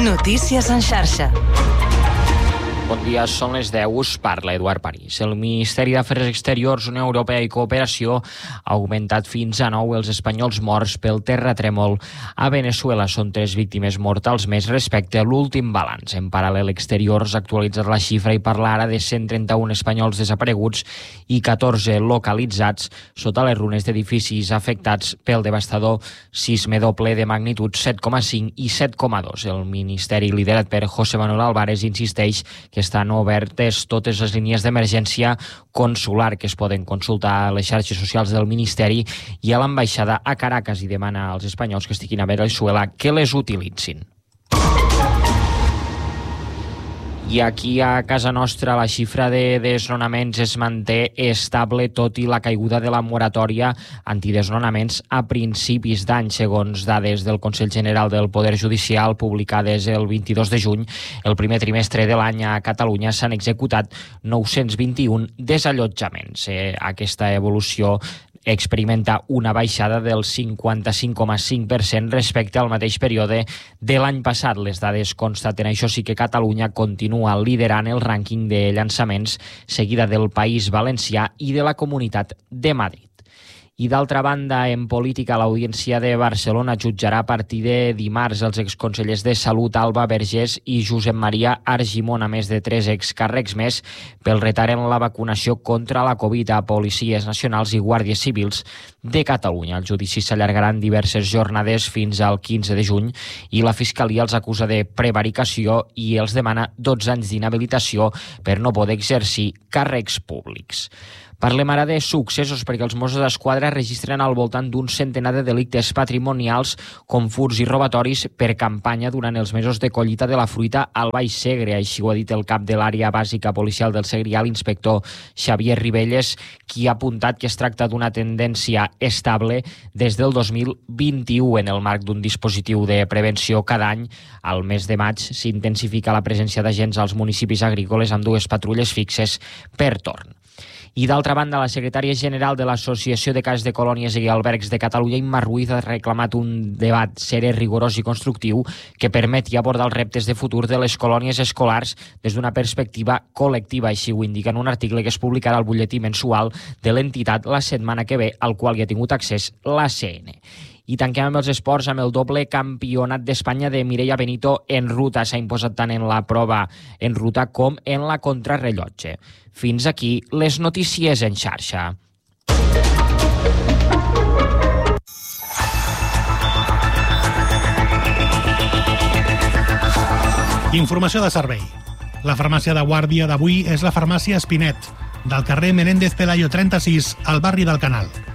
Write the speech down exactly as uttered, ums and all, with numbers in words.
Notícies en xarxa. Bon dia, són les deu, us parla Eduard París. El Ministeri d'Afers Exteriors, Unió Europea i Cooperació ha augmentat fins a nou els espanyols morts pel terratrèmol a Venezuela. Són tres víctimes mortals més respecte a l'últim balanç. En paral·lel, Exteriors ha actualitzat la xifra i parla ara de cent trenta-un espanyols desapareguts i catorze localitzats sota les runes d'edificis afectats pel devastador sisme doble de magnitud set coma cinc i set coma dos. El Ministeri, liderat per José Manuel Álvarez, insisteix que que estan obertes totes les línies d'emergència consular que es poden consultar a les xarxes socials del Ministeri i a l'ambaixada a Caracas, i demana als espanyols que estiguin a Venezuela que les utilitzin. I aquí a casa nostra la xifra de desnonaments es manté estable tot i la caiguda de la moratòria antidesnonaments a principis d'any. Segons dades del Consell General del Poder Judicial publicades el vint-i-dos de juny, el primer trimestre de l'any a Catalunya s'han executat nou-cents vint-i-un desallotjaments. Eh, aquesta evolució experimenta una baixada del cinquanta-cinc coma cinc per cent respecte al mateix període de l'any passat. Les dades constaten, això sí, que Catalunya continua liderant el rànquing de llançaments, seguida del País Valencià i de la Comunitat de Madrid. I d'altra banda, en política, l'Audiència de Barcelona jutjarà a partir de dimarts els exconsellers de Salut Alba Vergés i Josep Maria Argimon, a més de tres excàrrecs més, pel retard en la vacunació contra la Covid a policies nacionals i guàrdies civils de Catalunya. El judici s'allargarà en diverses jornades fins al quinze de juny i la Fiscalia els acusa de prevaricació i els demana dotze anys d'inhabilitació per no poder exercir càrrecs públics. Parlem ara de successos, perquè els Mossos d'Esquadra registren al voltant d'un centenar de delictes patrimonials com furts i robatoris per campanya durant els mesos de collita de la fruita al Baix Segre. Així ho ha dit el cap de l'àrea bàsica policial del Segrià, l'inspector Xavier Ribelles, qui ha apuntat que es tracta d'una tendència estable des del dos mil vint-i-u en el marc d'un dispositiu de prevenció. Cada any, al mes de maig, s'intensifica la presència d'agents als municipis agrícoles amb dues patrulles fixes per torn. I d'altra banda, la secretària general de l'Associació de Cases de Colònies i Albergs de Catalunya, Imma Ruiz, ha reclamat un debat serè, rigorós i constructiu que permeti abordar els reptes de futur de les colònies escolars des d'una perspectiva col·lectiva. Així ho indica en un article que es publicarà al butlletí mensual de l'entitat la setmana que ve, al qual hi ha tingut accés la C N. I tanquem amb els esports amb el doble campionat d'Espanya de Mireia Benito en ruta. S'ha imposat tant en la prova en ruta com en la contrarrellotge. Fins aquí les notícies en xarxa. Informació de servei. La farmàcia de guàrdia d'avui és la farmàcia Espinet, del carrer Menéndez Pelayo trenta-sis, al barri del Canal.